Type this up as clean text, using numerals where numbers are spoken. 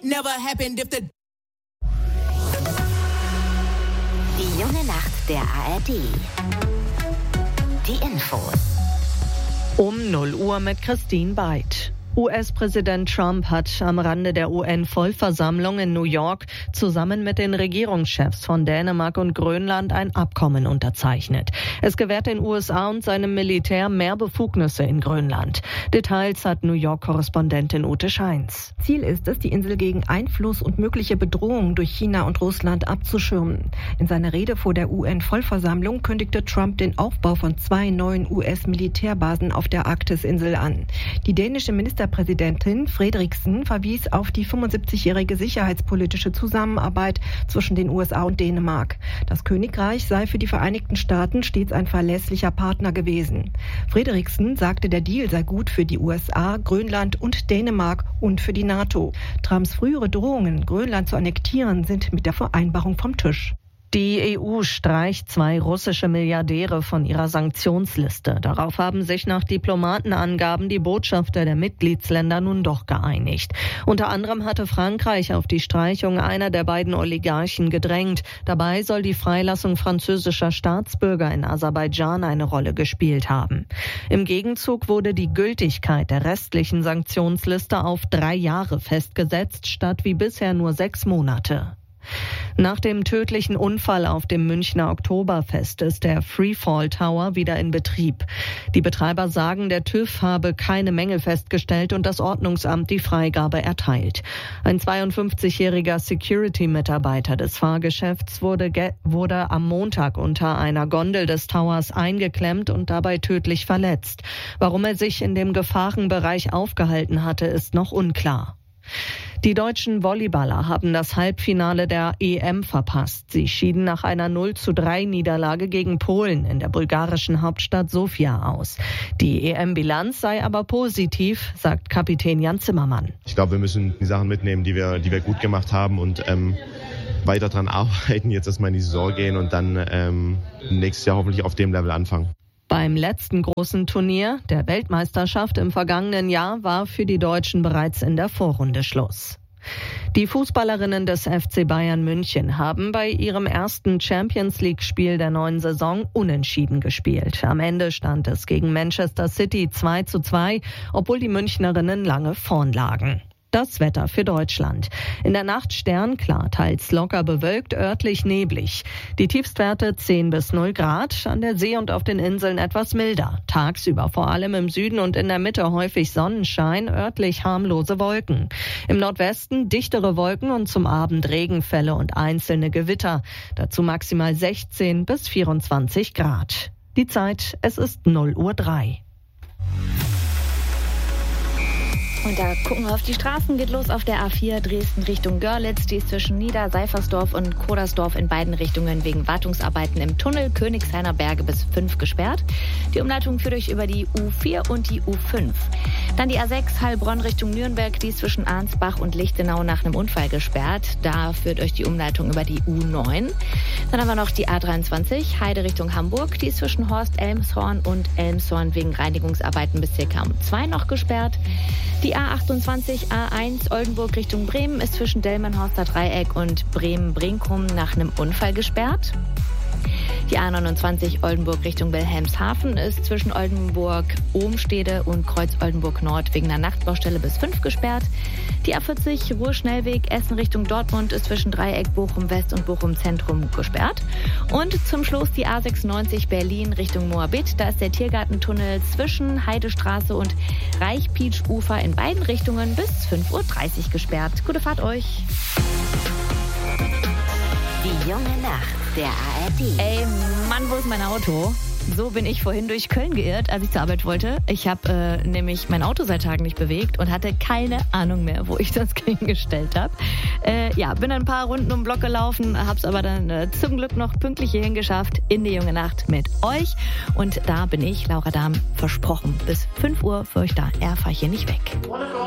never happened if the... Die junge Nacht der ARD. Die Infos. Um 0 Uhr mit Christine Beid. US-Präsident Trump hat am Rande der UN-Vollversammlung in New York zusammen mit den Regierungschefs von Dänemark und Grönland ein Abkommen unterzeichnet. Es gewährt den USA und seinem Militär mehr Befugnisse in Grönland. Details hat New York-Korrespondentin Ute Scheins. Ziel ist es, die Insel gegen Einfluss und mögliche Bedrohungen durch China und Russland abzuschirmen. In seiner Rede vor der UN-Vollversammlung kündigte Trump den Aufbau von 2 neuen US-Militärbasen auf der Arktisinsel an. Die dänische Ministerpräsidentin Frederiksen verwies auf die 75-jährige sicherheitspolitische Zusammenarbeit zwischen den USA und Dänemark. Das Königreich sei für die Vereinigten Staaten stets ein verlässlicher Partner gewesen. Frederiksen sagte, der Deal sei gut für die USA, Grönland und Dänemark und für die NATO. Trumps frühere Drohungen, Grönland zu annektieren, sind mit der Vereinbarung vom Tisch. Die EU streicht 2 russische Milliardäre von ihrer Sanktionsliste. Darauf haben sich nach Diplomatenangaben die Botschafter der Mitgliedsländer nun doch geeinigt. Unter anderem hatte Frankreich auf die Streichung einer der beiden Oligarchen gedrängt. Dabei soll die Freilassung französischer Staatsbürger in Aserbaidschan eine Rolle gespielt haben. Im Gegenzug wurde die Gültigkeit der restlichen Sanktionsliste auf 3 Jahre festgesetzt, statt wie bisher nur 6 Monate. Nach dem tödlichen Unfall auf dem Münchner Oktoberfest ist der Freefall Tower wieder in Betrieb. Die Betreiber sagen, der TÜV habe keine Mängel festgestellt und das Ordnungsamt die Freigabe erteilt. Ein 52-jähriger Security-Mitarbeiter des Fahrgeschäfts wurde am Montag unter einer Gondel des Towers eingeklemmt und dabei tödlich verletzt. Warum er sich in dem Gefahrenbereich aufgehalten hatte, ist noch unklar. Die deutschen Volleyballer haben das Halbfinale der EM verpasst. Sie schieden nach einer 0:3 Niederlage gegen Polen in der bulgarischen Hauptstadt Sofia aus. Die EM-Bilanz sei aber positiv, sagt Kapitän Jan Zimmermann. Ich glaube, wir müssen die Sachen mitnehmen, die wir gut gemacht haben und weiter dran arbeiten, jetzt erstmal in die Saison gehen und dann nächstes Jahr hoffentlich auf dem Level anfangen. Beim letzten großen Turnier, der Weltmeisterschaft im vergangenen Jahr, war für die Deutschen bereits in der Vorrunde Schluss. Die Fußballerinnen des FC Bayern München haben bei ihrem ersten Champions-League-Spiel der neuen Saison unentschieden gespielt. Am Ende stand es gegen Manchester City 2:2, obwohl die Münchnerinnen lange vorn lagen. Das Wetter für Deutschland. In der Nacht sternklar, teils locker bewölkt, örtlich neblig. Die Tiefstwerte 10 bis 0 Grad, an der See und auf den Inseln etwas milder. Tagsüber vor allem im Süden und in der Mitte häufig Sonnenschein, örtlich harmlose Wolken. Im Nordwesten dichtere Wolken und zum Abend Regenfälle und einzelne Gewitter. Dazu maximal 16 bis 24 Grad. Die Zeit, es ist 0:03 Uhr. Und da gucken wir auf die Straßen, geht los auf der A4 Dresden Richtung Görlitz. Die ist zwischen Nieder-Seifersdorf und Kodersdorf in beiden Richtungen wegen Wartungsarbeiten im Tunnel Königshainer Berge bis 5 gesperrt. Die Umleitung führt euch über die U4 und die U5. Dann die A6 Heilbronn Richtung Nürnberg, die ist zwischen Arnsbach und Lichtenau nach einem Unfall gesperrt. Da führt euch die Umleitung über die U9. Dann haben wir noch die A23 Heide Richtung Hamburg, die ist zwischen Horst-Elmshorn und Elmshorn wegen Reinigungsarbeiten bis ca. um 2 noch gesperrt. Die A28 A1 Oldenburg Richtung Bremen ist zwischen Delmenhorster Dreieck und Bremen-Brinkum nach einem Unfall gesperrt. Die A29 Oldenburg Richtung Wilhelmshaven ist zwischen Oldenburg-Ohmstede und Kreuz-Oldenburg-Nord wegen einer Nachtbaustelle bis 5 gesperrt. Die A40 Ruhr-Schnellweg Essen Richtung Dortmund ist zwischen Dreieck Bochum-West und Bochum-Zentrum gesperrt. Und zum Schluss die A96 Berlin Richtung Moabit. Da ist der Tiergartentunnel zwischen Heidestraße und Reichpietsch-Ufer in beiden Richtungen bis 5:30 Uhr gesperrt. Gute Fahrt euch! Die junge Nacht der ARD. Ey, Mann, wo ist mein Auto? So bin ich vorhin durch Köln geirrt, als ich zur Arbeit wollte. Ich habe nämlich mein Auto seit Tagen nicht bewegt und hatte keine Ahnung mehr, wo ich das hingestellt habe. Bin ein paar Runden um den Block gelaufen, habe es aber dann zum Glück noch pünktlich hierhin geschafft in die junge Nacht mit euch. Und da bin ich, Laura Dahm, versprochen. Bis 5 Uhr für euch da. Fahre ich hier nicht weg.